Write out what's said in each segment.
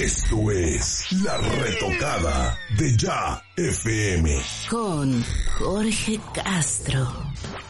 Esto es La Retocada de Ya FM. Con Jorge Castro.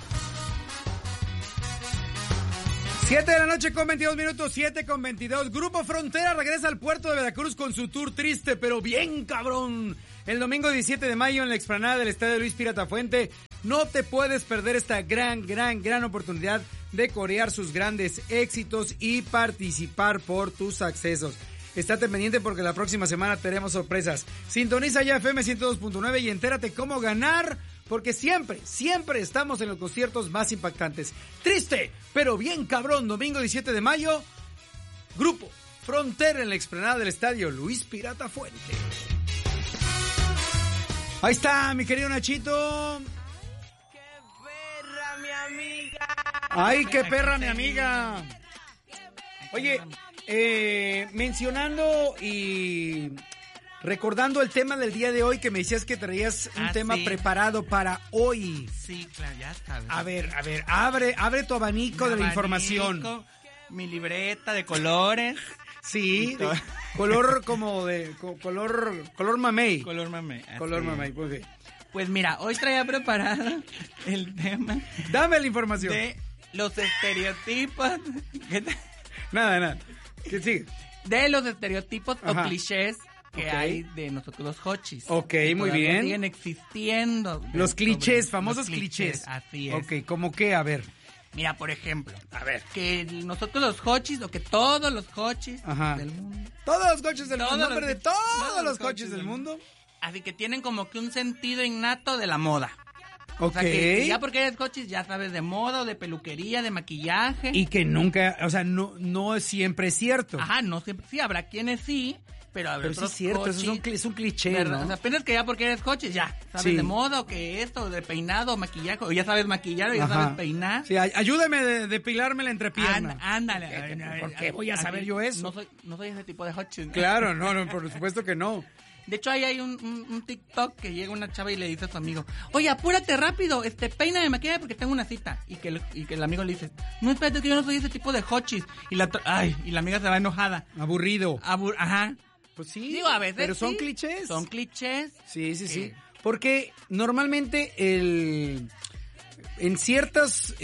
7 de la noche con 22 minutos, 7 con 22. Grupo Frontera regresa al puerto de Veracruz con su tour triste, pero bien cabrón. El domingo 17 de mayo en la explanada del Estadio Luis Pirata Fuente. No te puedes perder esta gran oportunidad de corear sus grandes éxitos y participar por tus accesos. Estate pendiente porque la próxima semana tenemos sorpresas. Sintoniza Ya FM 102.9 y entérate cómo ganar, porque siempre estamos en los conciertos más impactantes. Triste, pero bien cabrón, domingo 17 de mayo, Grupo Frontera en la explanada del Estadio Luis Pirata Fuente. Ahí está, mi querido Nachito. ¡Ay, qué perra, mi amiga! Oye, mencionando y recordando el tema del día de hoy, que me decías que traías un tema preparado para hoy. Sí, claro, ya sabes. A ver, abre tu abanico de la información. Mi libreta de colores. Sí, de color como de color mamey. Color mamey. Color mamey, pues sí. Pues mira, hoy traía preparado el tema. Dame la información. De los estereotipos. Nada. ¿Qué sigue? De los estereotipos o clichés que hay de nosotros los hochis. Ok, muy bien. Siguen existiendo. Los clichés, famosos clichés. Así es. Ok, ¿cómo qué? A ver. Mira, por ejemplo. A ver. Que nosotros los hochis, o que todos los hochis del mundo. Todos los coches del mundo. Nombre de todos los coches del mundo. Así que tienen como que un sentido innato de la moda. Ok. O sea, que ya porque eres coches ya sabes de moda, de peluquería, de maquillaje. Y que nunca, o sea, no siempre es cierto. Ajá, no siempre. Sí, habrá quienes sí, pero habrá otros sí es cierto, coches, eso es un cliché, ¿verdad? ¿no? O sea, apenas que ya porque eres coches ya sabes de moda, o que esto, de peinado, maquillaje, o ya sabes maquillar, o ya sabes peinar. Sí, ayúdame a depilarme la entrepierna. Ándale. ¿Por qué voy a saber yo eso? No soy ese tipo de coches. Claro, no, por supuesto que no. De hecho, ahí hay un TikTok que llega una chava y le dice a su amigo, oye, apúrate rápido, peina de maquillaje porque tengo una cita. Y que el amigo le dice, no, espérate, que yo no soy ese tipo de hochis. Y la amiga se va enojada. Aburrido. Ajá. Pues sí. Digo, a veces pero son clichés. Son clichés. Sí. Porque normalmente en ciertas...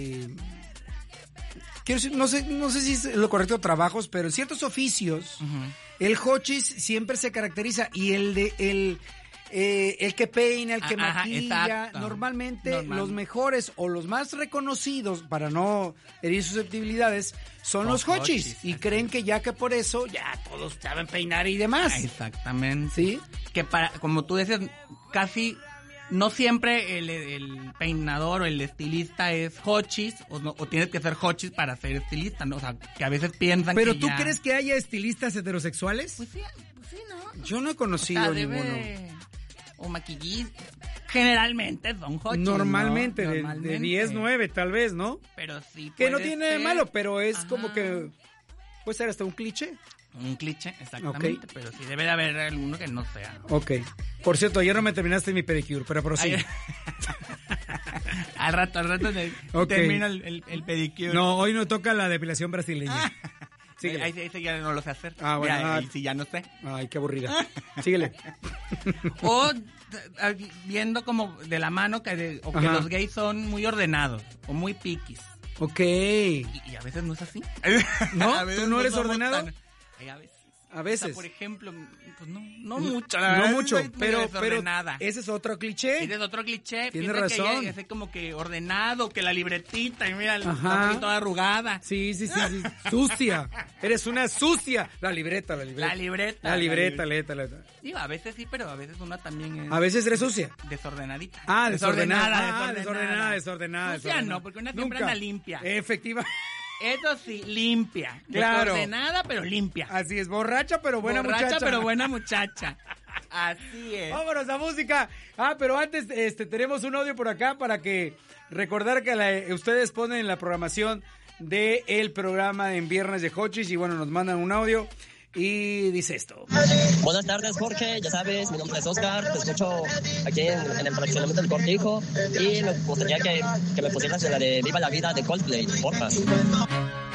quiero decir, no sé si es lo correcto trabajos, pero en ciertos oficios... El hochis siempre se caracteriza y el que peina, el que maquilla, exacto. Normalmente los mejores o los más reconocidos, para no herir susceptibilidades, son los hochis. Y creen que ya que por eso ya todos saben peinar y demás. Exactamente. ¿Sí? Que como tú decías, casi... No siempre el peinador o el estilista es hochis, o tienes que ser hochis para ser estilista, ¿no? O sea, que a veces piensan ¿Pero que tú crees que haya estilistas heterosexuales? Pues sí, ¿no? Yo no he conocido ninguno. O maquillistas. Generalmente son hochis. Normalmente, ¿no? de 10, 9 tal vez, ¿no? Pero sí que no tiene de ser malo, pero es como que... Puede ser hasta un cliché. Un cliché, exactamente, pero sí debe de haber alguno que no sea, ¿no? Ok. Por cierto, ayer no me terminaste mi pedicure, pero prosigue. Al rato termino el pedicure. No, hoy no toca la depilación brasileña. Síguele. Ahí ya no lo sé hacer. Ah, bueno. Mira, ahí sí ya no sé. Ay, qué aburrida. Síguele. O viendo como de la mano que los gays son muy ordenados o muy piquis. Ok. Y a veces no es así. ¿No? ¿Tú no eres ordenado? A veces. A veces. O sea, por ejemplo, pues no mucho, la verdad. No mucho, pero ese es otro cliché. Ese es otro cliché. Tienes razón. Que es como que ordenado, que la libretita, y mira, la toda arrugada. Sí. Sucia. Eres una sucia. La libreta. Digo, a veces sí, pero a veces una también es... A veces eres sucia. Desordenadita. Desordenada. Sucia no, porque una siempre anda limpia. Efectivamente. Eso sí, limpia. Claro. Desordenada, pero limpia. Así es, borracha, pero buena muchacha. Así es. Vámonos a música. Pero antes tenemos un audio por acá para que recordar que ustedes ponen en la programación del programa en Viernes de Hochis y bueno, nos mandan un audio. Y dice esto. Buenas tardes, Jorge. Ya sabes, mi nombre es Oscar. Te escucho aquí en el fraccionamiento del Cortijo. Y me gustaría que me pusieras la de Viva la Vida de Coldplay, porfa.